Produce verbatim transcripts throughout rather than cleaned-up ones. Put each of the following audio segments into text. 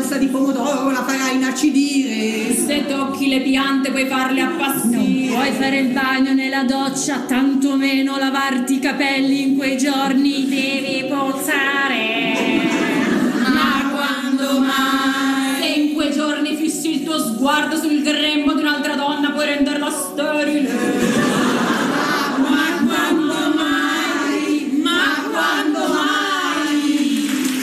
salsa di pomodoro la farai inacidire. Se tocchi le piante puoi farle appassire. Non puoi fare il bagno nella doccia, tantomeno lavarti i capelli in quei giorni. Devi puzzare. Ma quando mai? Se in quei giorni fissi il tuo sguardo sul grembo di un'altra donna puoi renderla sterile. Ma quando mai? Ma quando mai?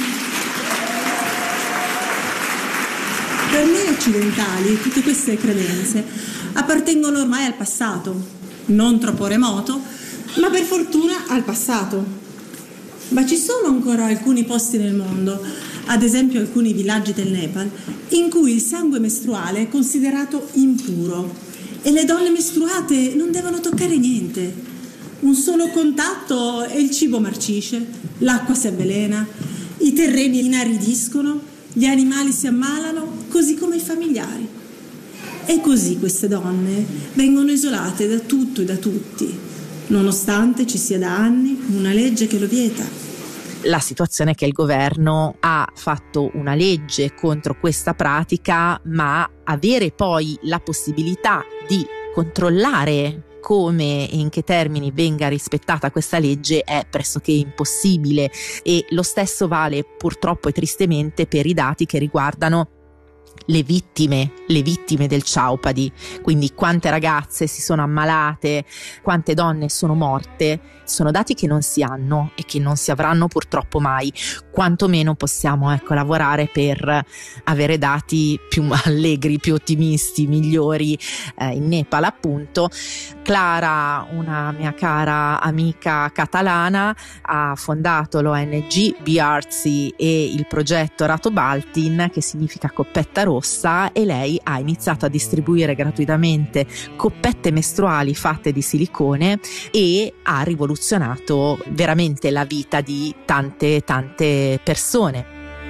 Per noi occidentali tutte queste credenze appartengono ormai al passato, non troppo remoto, ma per fortuna al passato. Ma ci sono ancora alcuni posti nel mondo, ad esempio alcuni villaggi del Nepal, in cui il sangue mestruale è considerato impuro e le donne mestruate non devono toccare niente. Un solo contatto e il cibo marcisce, l'acqua si avvelena, i terreni inaridiscono, gli animali si ammalano, così come i familiari. E così queste donne vengono isolate da tutto e da tutti, nonostante ci sia da anni una legge che lo vieta. La situazione è che il governo ha fatto una legge contro questa pratica, ma avere poi la possibilità di controllare come e in che termini venga rispettata questa legge è pressoché impossibile, e lo stesso vale purtroppo e tristemente per i dati che riguardano le vittime, le vittime del Ciaupadi, quindi quante ragazze si sono ammalate, quante donne sono morte. Sono dati che non si hanno e che non si avranno purtroppo mai, quantomeno possiamo ecco lavorare per avere dati più allegri, più ottimisti, migliori. Eh, in Nepal appunto Clara, una mia cara amica catalana, ha fondato l'O N G Biartzi e il progetto Rato Baltin, che significa coppetta rossa, e lei ha iniziato a distribuire gratuitamente coppette mestruali fatte di silicone e ha rivoluzionato veramente la vita di tante tante persone.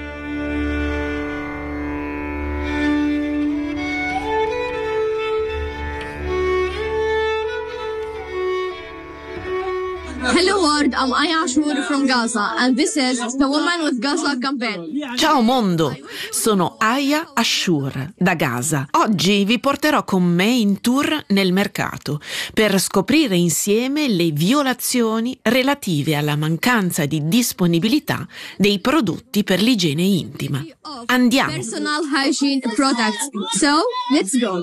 Hello world, I'm Aya Ashur from Gaza and this is the Woman with Gaza campaign. Ciao mondo, sono Aya Ashur da Gaza. Oggi vi porterò con me in tour nel mercato per scoprire insieme le violazioni relative alla mancanza di disponibilità dei prodotti per l'igiene intima. Andiamo! Personal hygiene products. So, let's go!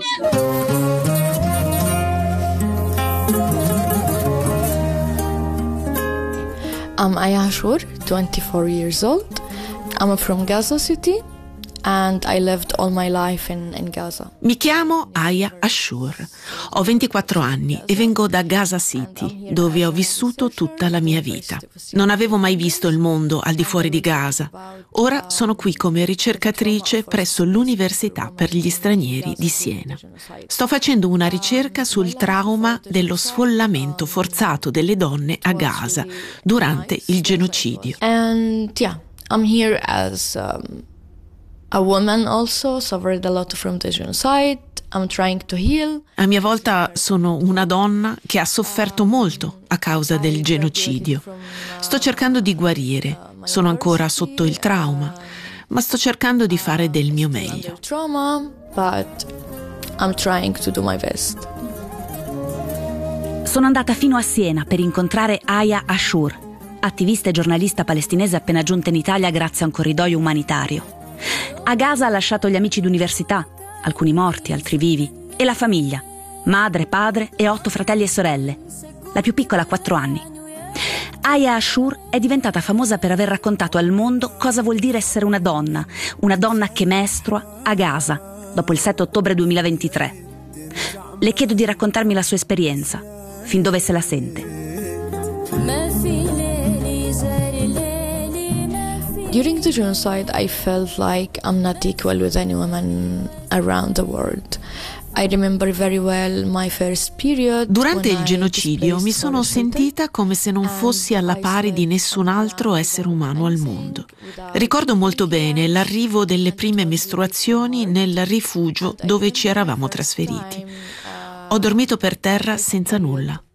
I'm Aya Ashur, twenty-four years old. I'm from Gaza City and I lived all my life in, in Gaza. Mi chiamo Aya Ashur, ho ventiquattro anni e vengo da Gaza City, dove ho vissuto tutta la mia vita. Non avevo mai visto il mondo al di fuori di Gaza. Ora sono qui come ricercatrice presso l'Università per gli stranieri di Siena. Sto facendo una ricerca sul trauma dello sfollamento forzato delle donne a Gaza durante il genocidio. And yeah, I'm here as um, a woman also suffered a lot from the genocide. I'm trying to heal. A mia volta sono una donna che ha sofferto molto a causa del genocidio. Sto cercando di guarire, sono ancora sotto il trauma, ma sto cercando di fare del mio meglio. Trauma, but I'm trying to do my best. Sono andata fino a Siena per incontrare Aya Ashur, attivista e giornalista palestinese appena giunta in Italia grazie a un corridoio umanitario. A Gaza ha lasciato gli amici d'università, alcuni morti, altri vivi, e la famiglia, madre, padre e otto fratelli e sorelle. La più piccola ha quattro anni. Aya Ashur è diventata famosa per aver raccontato al mondo cosa vuol dire essere una donna, una donna che mestrua a Gaza, dopo il sette ottobre duemilaventitré. Le chiedo di raccontarmi la sua esperienza, fin dove se la sente. During the genocide, I felt like I'm not equal with any woman around the world. I remember very well my first period. Durante il genocidio mi sono sentita come se non fossi alla pari di nessun altro essere umano al mondo. Ricordo molto bene l'arrivo delle prime mestruazioni nel rifugio dove ci eravamo trasferiti. Ho dormito per terra senza nulla.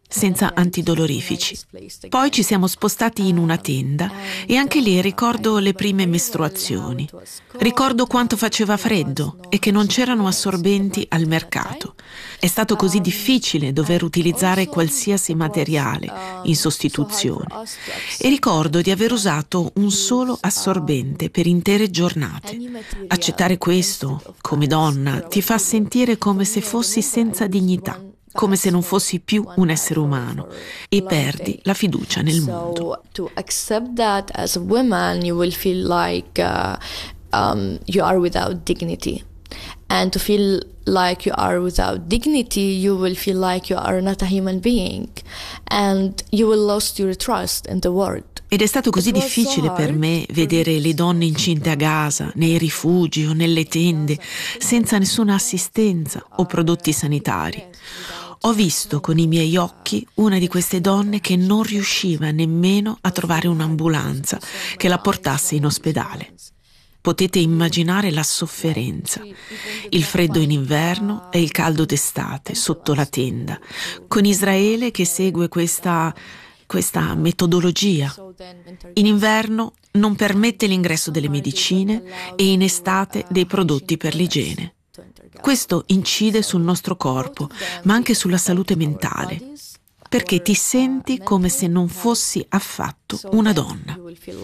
senza antidolorifici. Poi ci siamo spostati in una tenda e anche lì ricordo le prime mestruazioni. Ricordo quanto faceva freddo e che non c'erano assorbenti al mercato. È stato così difficile dover utilizzare qualsiasi materiale in sostituzione. E ricordo di aver usato un solo assorbente per intere giornate. Accettare questo, come donna, ti fa sentire come se fossi senza dignità, come se non fossi più un essere umano, e perdi la fiducia nel mondo. So to accept that as a woman, you will feel like uh, um, you are without dignity. And to feel like you are without dignity, you will feel like you are not a human being. And you will lose your trust in the world. Ed è stato così difficile per me vedere le donne incinte a Gaza, nei rifugi o nelle tende, senza nessuna assistenza o prodotti sanitari. Ho visto con i miei occhi una di queste donne che non riusciva nemmeno a trovare un'ambulanza che la portasse in ospedale. Potete immaginare la sofferenza, il freddo in inverno e il caldo d'estate sotto la tenda, con Israele che segue questa, questa metodologia. In inverno non permette l'ingresso delle medicine e in estate dei prodotti per l'igiene. Questo incide sul nostro corpo, ma anche sulla salute mentale, perché ti senti come se non fossi affatto una donna.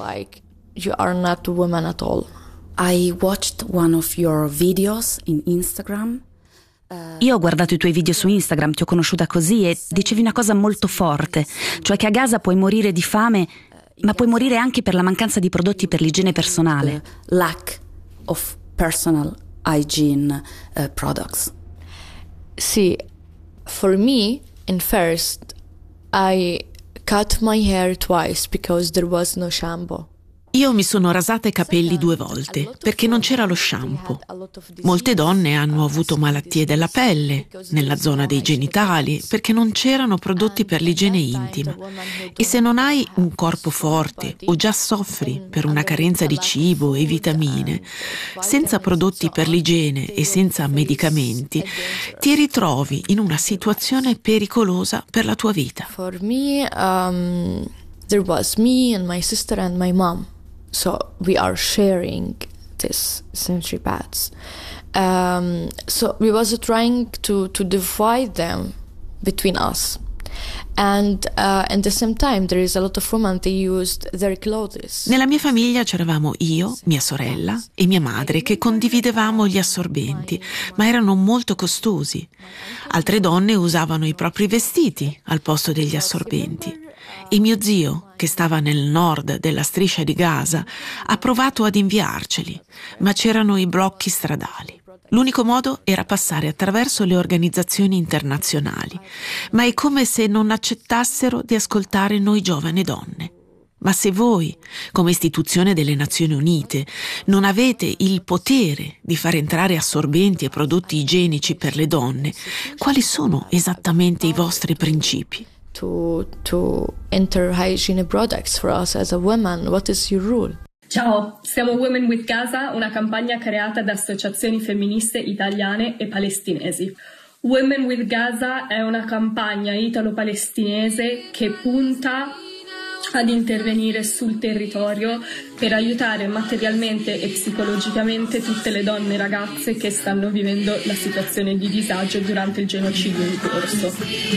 You are not a woman at all. I watched one of your videos in Instagram. Io ho guardato i tuoi video su Instagram, ti ho conosciuta così e dicevi una cosa molto forte, cioè che a Gaza puoi morire di fame, ma puoi morire anche per la mancanza di prodotti per l'igiene personale. Lack of personal hygiene uh, products. See, for me, in first, I cut my hair twice because there was no shampoo. Io mi sono rasata i capelli due volte perché non c'era lo shampoo. Molte donne hanno avuto malattie della pelle, nella zona dei genitali, perché non c'erano prodotti per l'igiene intima. E se non hai un corpo forte o già soffri per una carenza di cibo e vitamine, senza prodotti per l'igiene e senza medicamenti, ti ritrovi in una situazione pericolosa per la tua vita. For me, um, there was me and my sister and my mom. So we are sharing this sanitary pads. Um, so we was trying to, to divide them between us. And uh, at the same time there is a lot of women that used their clothes. Nella mia famiglia c'eravamo io, mia sorella e mia madre che condividevamo gli assorbenti, ma erano molto costosi. Altre donne usavano i propri vestiti al posto degli assorbenti. E mio zio, che stava nel nord della striscia di Gaza, ha provato ad inviarceli, ma c'erano i blocchi stradali. L'unico modo era passare attraverso le organizzazioni internazionali, ma è come se non accettassero di ascoltare noi giovani donne. Ma se voi, come istituzione delle Nazioni Unite, non avete il potere di far entrare assorbenti e prodotti igienici per le donne, quali sono esattamente i vostri principi? To, to enter hygiene products for us as a woman, what is your rule? Ciao, siamo Women with Gaza, una campagna creata da associazioni femministe italiane e palestinesi. Women with Gaza è una campagna italo-palestinese che punta ad intervenire sul territorio per aiutare materialmente e psicologicamente tutte le donne e ragazze che stanno vivendo la situazione di disagio durante il genocidio in corso.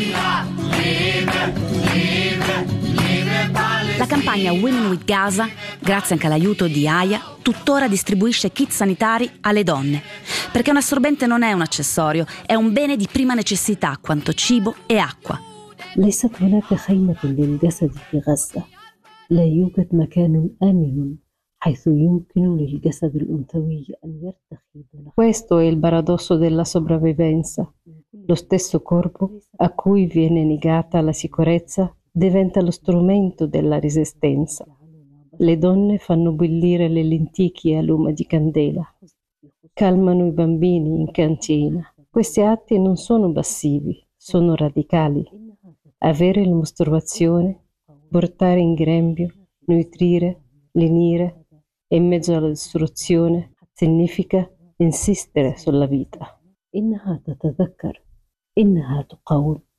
La campagna Women with Gaza, grazie anche all'aiuto di Aya, tuttora distribuisce kit sanitari alle donne, perché un assorbente non è un accessorio, è un bene di prima necessità quanto cibo e acqua. ليست هناك خيمة للجسد في غزة. لا يوجد مكان آمن حيث يمكن للجسد الأنثوي أن يرتخي. Questo è il paradosso della sopravvivenza. Lo stesso corpo a cui viene negata la sicurezza diventa lo strumento della resistenza. Le donne fanno bollire le lenticchie a lume di candela. Calmano i bambini in cantina. Questi atti non sono passivi, sono radicali. Avere la masturbazione, portare in grembo, nutrire, lenire e in mezzo alla distruzione significa insistere sulla vita. إنها تتذكر إنها تقاوم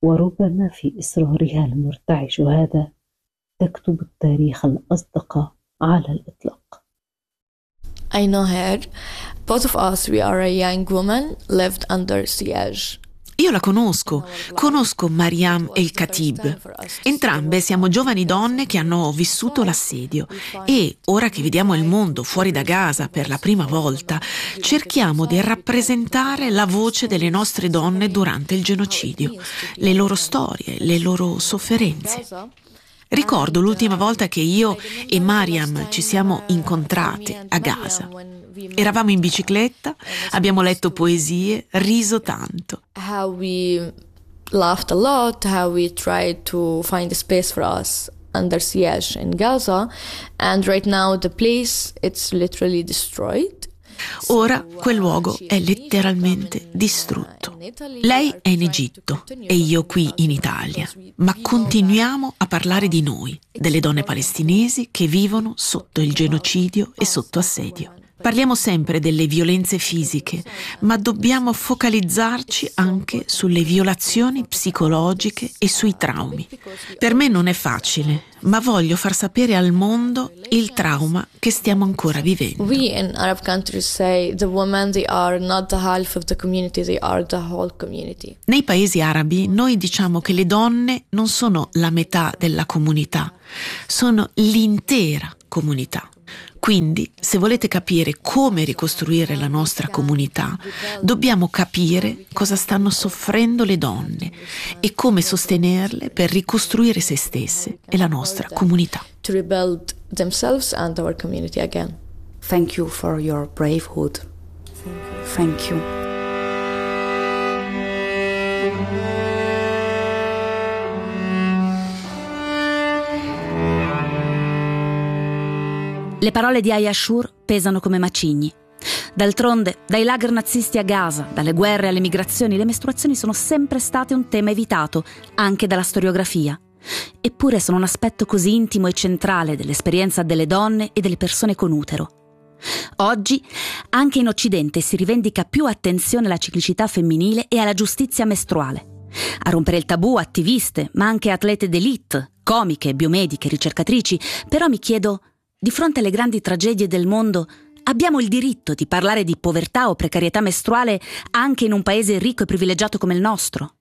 وربما في إصرارها المرتعش هذا تكتب التاريخ الأصدق على الإطلاق. I know her. Both of us, we are a young woman lived under siege. Io la conosco, conosco Mariam El Khatib. Entrambe siamo giovani donne che hanno vissuto l'assedio e, ora che vediamo il mondo fuori da Gaza per la prima volta, cerchiamo di rappresentare la voce delle nostre donne durante il genocidio, le loro storie, le loro sofferenze. Ricordo l'ultima volta che io e Mariam ci siamo incontrate a Gaza. Eravamo in bicicletta, abbiamo letto poesie, riso tanto. How we laughed a lot, how we tried to find a space for us under siege in Gaza, and right now the place it's literally destroyed. Ora quel luogo è letteralmente distrutto. Lei è in Egitto e io qui in Italia, ma continuiamo a parlare di noi, delle donne palestinesi che vivono sotto il genocidio e sotto assedio. Parliamo sempre delle violenze fisiche, ma dobbiamo focalizzarci anche sulle violazioni psicologiche e sui traumi. Per me non è facile, ma voglio far sapere al mondo il trauma che stiamo ancora vivendo. We in Arab countries say the women they are not the half of the community, they are the whole community. Nei paesi arabi noi diciamo che le donne non sono la metà della comunità, sono l'intera comunità. Quindi, se volete capire come ricostruire la nostra comunità, dobbiamo capire cosa stanno soffrendo le donne e come sostenerle per ricostruire se stesse e la nostra comunità. To rebuild themselves and our community again. Thank you for your bravehood. Thank you. Le parole di Aya Ashur pesano come macigni. D'altronde, dai lager nazisti a Gaza, dalle guerre alle migrazioni, le mestruazioni sono sempre state un tema evitato, anche dalla storiografia. Eppure sono un aspetto così intimo e centrale dell'esperienza delle donne e delle persone con utero. Oggi, anche in Occidente, si rivendica più attenzione alla ciclicità femminile e alla giustizia mestruale. A rompere il tabù attiviste, ma anche atlete d'élite, comiche, biomediche, ricercatrici. Però mi chiedo, di fronte alle grandi tragedie del mondo, abbiamo il diritto di parlare di povertà o precarietà mestruale anche in un paese ricco e privilegiato come il nostro?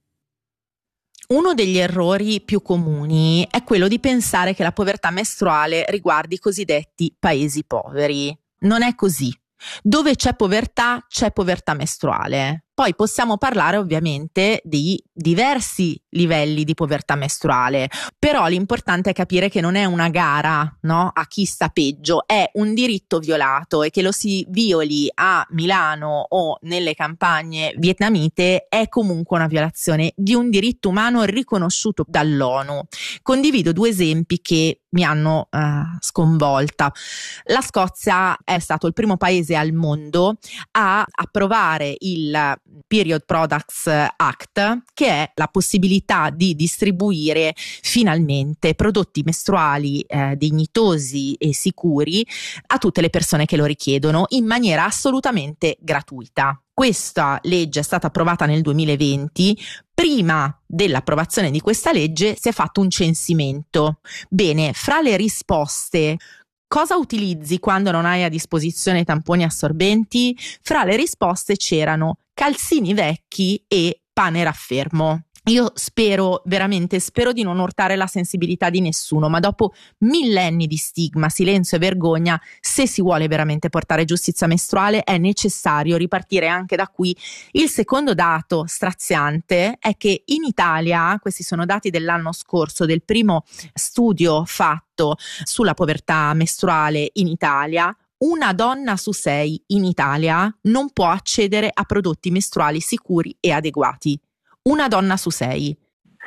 Uno degli errori più comuni è quello di pensare che la povertà mestruale riguardi i cosiddetti paesi poveri. Non è così. Dove c'è povertà, c'è povertà mestruale. Poi possiamo parlare ovviamente di diversi livelli di povertà mestruale, però l'importante è capire che non è una gara, no? A chi sta peggio, è un diritto violato, e che lo si violi a Milano o nelle campagne vietnamite è comunque una violazione di un diritto umano riconosciuto dall'ONU. Condivido due esempi che mi hanno uh, sconvolta. La Scozia è stato il primo paese al mondo a approvare il Period Products Act, che è la possibilità di distribuire finalmente prodotti mestruali eh, dignitosi e sicuri a tutte le persone che lo richiedono in maniera assolutamente gratuita. Questa legge è stata approvata nel duemilaventi. Prima dell'approvazione di questa legge si è fatto un censimento. Bene, fra le risposte: cosa utilizzi quando non hai a disposizione tamponi assorbenti? Fra le risposte c'erano calzini vecchi e pane raffermo. Io spero, veramente spero di non urtare la sensibilità di nessuno, ma dopo millenni di stigma, silenzio e vergogna, se si vuole veramente portare giustizia mestruale è necessario ripartire anche da qui. Il secondo dato straziante è che in Italia, questi sono dati dell'anno scorso, del primo studio fatto sulla povertà mestruale in Italia, una donna su sei in Italia non può accedere a prodotti mestruali sicuri e adeguati. Una donna su sei.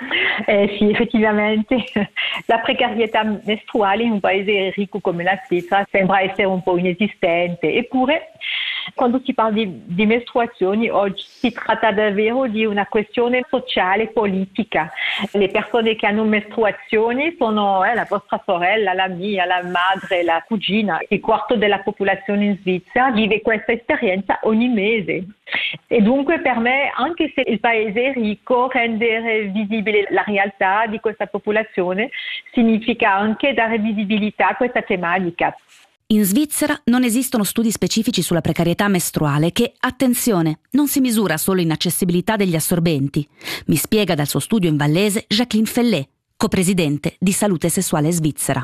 Eh sì, effettivamente la precarietà mestruale in un paese ricco come la Svizzera sembra essere un po' inesistente, eppure Quando si parla di, di mestruazioni oggi si tratta davvero di una questione sociale e politica. Le persone che hanno mestruazioni sono eh, la vostra sorella, la mia, la madre, la cugina. Il quarto della popolazione in Svizzera vive questa esperienza ogni mese. E dunque per me, anche se il paese è ricco, rendere visibile la realtà di questa popolazione significa anche dare visibilità a questa tematica. In Svizzera non esistono studi specifici sulla precarietà mestruale che, attenzione, non si misura solo in accessibilità degli assorbenti. Mi spiega dal suo studio in vallese Jacqueline Fellet, copresidente di Salute Sessuale Svizzera.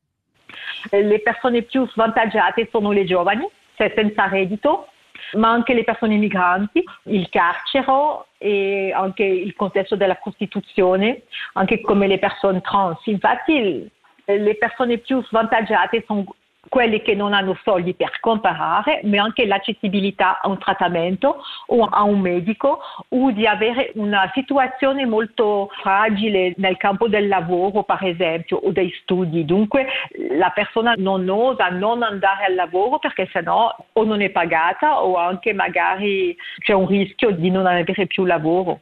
Le persone più svantaggiate sono le giovani, cioè senza reddito, ma anche le persone migranti, il carcere e anche il contesto della prostituzione, anche come le persone trans. Infatti le persone più svantaggiate sono quelli che non hanno soldi per comprare, ma anche l'accessibilità a un trattamento o a un medico, o di avere una situazione molto fragile nel campo del lavoro, per esempio, o dei studi. Dunque la persona non osa non andare al lavoro perché sennò o non è pagata o anche magari c'è un rischio di non avere più lavoro.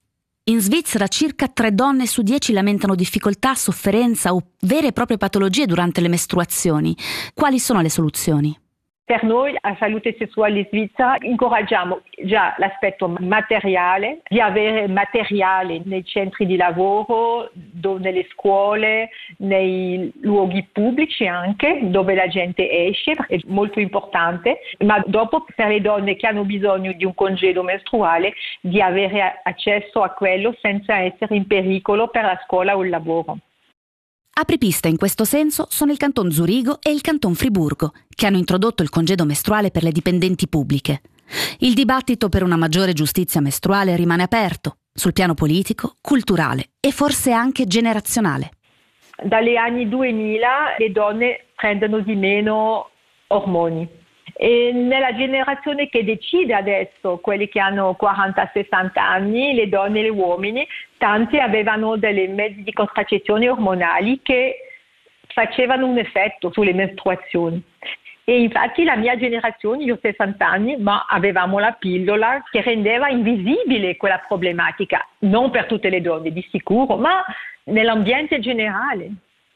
In Svizzera circa tre donne su dieci lamentano difficoltà, sofferenza o vere e proprie patologie durante le mestruazioni. Quali sono le soluzioni? Per noi a Salute Sessuale Svizzera incoraggiamo già l'aspetto materiale, di avere materiale nei centri di lavoro, nelle scuole, nei luoghi pubblici anche, dove la gente esce, è molto importante, ma dopo per le donne che hanno bisogno di un congedo mestruale, di avere accesso a quello senza essere in pericolo per la scuola o il lavoro. Apripista in questo senso sono il Canton Zurigo e il Canton Friburgo, che hanno introdotto il congedo mestruale per le dipendenti pubbliche. Il dibattito per una maggiore giustizia mestruale rimane aperto, sul piano politico, culturale e forse anche generazionale. Dagli anni duemila le donne prendono di meno ormoni. E nella generazione che decide adesso, quelli che hanno quaranta sessanta anni, le donne e gli uomini, tanti avevano dei mezzi di contraccezione ormonali che facevano un effetto sulle mestruazioni. E infatti la mia generazione, io ho sessanta anni, ma avevamo la pillola che rendeva invisibile quella problematica, non per tutte le donne di sicuro, ma nell'ambiente generale.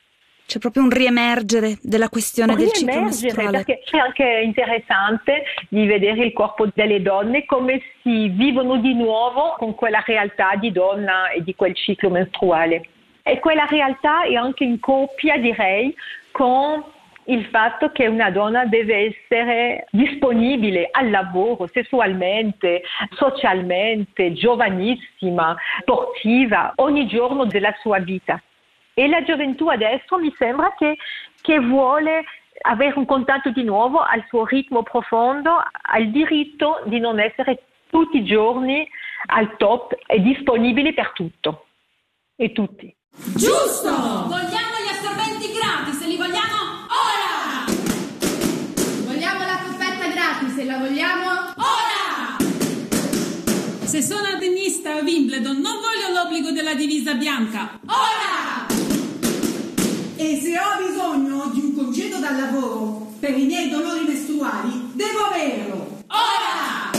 C'è proprio un riemergere della questione del ciclo mestruale. Perché è anche interessante di vedere il corpo delle donne come si vivono di nuovo con quella realtà di donna e di quel ciclo mestruale. E quella realtà è anche in coppia, direi, con il fatto che una donna deve essere disponibile al lavoro, sessualmente, socialmente, giovanissima, sportiva, ogni giorno della sua vita. E la gioventù adesso mi sembra che, che vuole avere un contatto di nuovo al suo ritmo profondo, al diritto di non essere tutti i giorni al top e disponibile per tutto e tutti. Giusto! Vogliamo gli assorbenti gratis e li vogliamo ora! Vogliamo la coppetta gratis e la vogliamo ora! Se sono tennista a Wimbledon non voglio l'obbligo della divisa bianca. Ora! E se ho bisogno di un congedo dal lavoro per i miei dolori mestruali, devo averlo. Ora!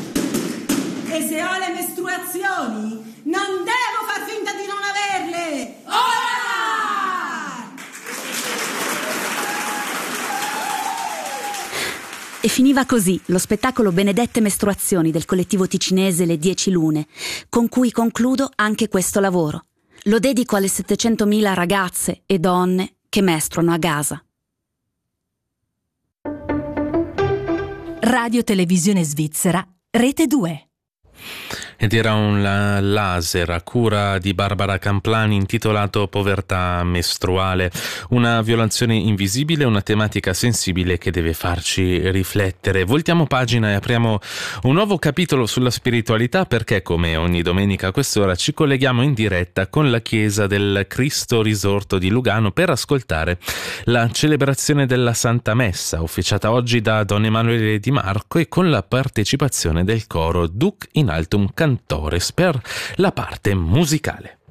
E se ho le mestruazioni, non devo far finta di non averle. Ora! E finiva così lo spettacolo Benedette Mestruazioni del collettivo ticinese Le Dieci Lune, con cui concludo anche questo lavoro. Lo dedico alle settecentomila ragazze e donne che mestruano a Gaza. Radio Televisione Svizzera, Rete due. Ed era un laser a cura di Barbara Camplani intitolato Povertà mestruale, una violazione invisibile, una tematica sensibile che deve farci riflettere. Voltiamo pagina e apriamo un nuovo capitolo sulla spiritualità, perché come ogni domenica a quest'ora ci colleghiamo in diretta con la chiesa del Cristo Risorto di Lugano per ascoltare la celebrazione della Santa Messa, officiata oggi da Don Emanuele Di Marco e con la partecipazione del coro Duc in Altum Cantores per la parte musicale.